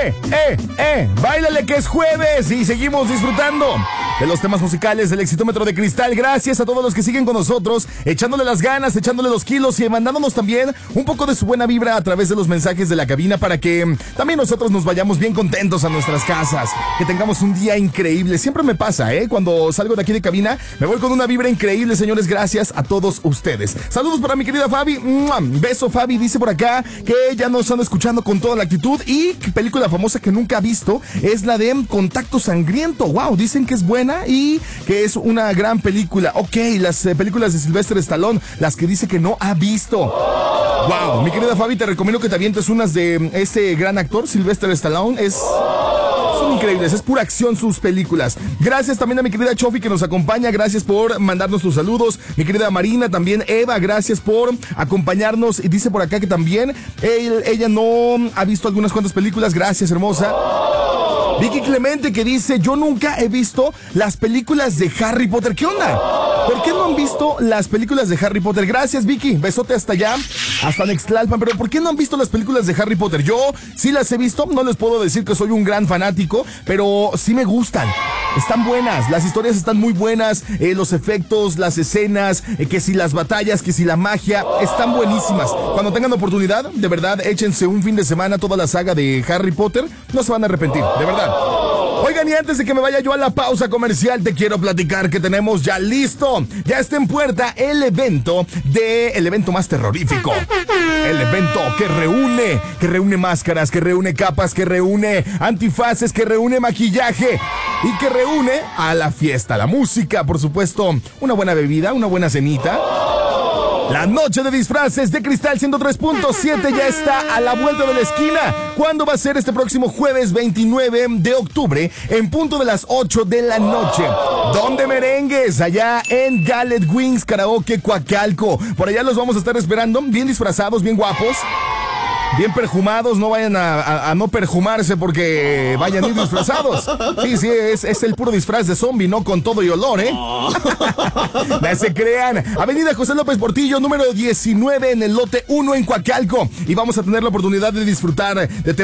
Báilale que es jueves y seguimos disfrutando de los temas musicales del Exitómetro de Cristal. Gracias a todos los que siguen con nosotros, echándole las ganas, echándole los kilos y mandándonos también un poco de su buena vibra a través de los mensajes de la cabina para que también nosotros nos vayamos bien contentos a nuestras casas, que tengamos un día increíble. Siempre me pasa, cuando salgo de aquí de cabina, me voy con una vibra increíble, señores. Gracias a todos ustedes. Saludos para mi querida Fabi. Beso, Fabi. Dice por acá que ya nos están escuchando con toda la actitud y que película famosa que nunca ha visto es la de Contacto Sangriento. Wow, dicen que es buena y que es una gran película. Ok, las películas de Sylvester Stallone, las que dice que no ha visto. Wow, mi querida Fabi, te recomiendo que te avientes unas de ese gran actor, Sylvester Stallone. Son increíbles, es pura acción sus películas. Gracias también a mi querida Chofi que nos acompaña, gracias por mandarnos tus saludos. Mi querida Marina, también Eva, gracias por acompañarnos. Y dice por acá que también ella no ha visto algunas cuantas películas, gracias, hermosa. Vicky Clemente que dice, yo nunca he visto las películas de Harry Potter. ¿Qué onda? ¿Por qué no han visto las películas de Harry Potter? Gracias, Vicky. Besote hasta allá, hasta Nextlalpan. Pero ¿por qué no han visto las películas de Harry Potter? Yo sí las he visto. No les puedo decir que soy un gran fanático, pero sí me gustan. Están buenas, las historias están muy buenas, los efectos, las escenas, que si las batallas, que si la magia, están buenísimas. Cuando tengan oportunidad, de verdad, échense un fin de semana toda la saga de Harry Potter. No se van a arrepentir, de verdad. Oigan, y antes de que me vaya yo a la pausa comercial, te quiero platicar que tenemos ya listo, ya está en puerta el evento más terrorífico. El evento que reúne máscaras, que reúne capas, que reúne antifaces, que reúne maquillaje y que reúne a la fiesta, la música, por supuesto, una buena bebida, una buena cenita. La noche de disfraces de Cristal 103.7 ya está a la vuelta de la esquina. ¿Cuándo va a ser? Este próximo jueves 29 de octubre, en punto de las 8 de la noche. ¿Dónde merengues? Allá en Gallet Wings Karaoke Coacalco. Por allá los vamos a estar esperando, bien disfrazados, bien guapos, bien perfumados. No vayan a no perfumarse porque vayan a ir disfrazados. Sí, es el puro disfraz de zombie, no con todo y olor, No se crean. Avenida José López Portillo, número 19, en el lote 1 en Coacalco. Y vamos a tener la oportunidad de disfrutar de temas